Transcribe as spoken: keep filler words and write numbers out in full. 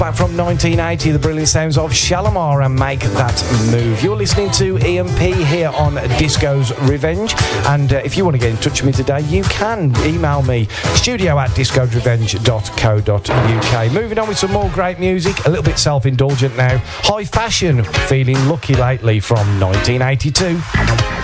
Back from nineteen eighty, the brilliant sounds of Shalimar and Make That Move. You're listening to Ian P here on Disco's Revenge. And uh, if you want to get in touch with me today, you can email me, studio at discos revenge dot co dot uk. Moving on with some more great music, a little bit self-indulgent now. High Fashion, Feeling Lucky Lately from nineteen eighty-two.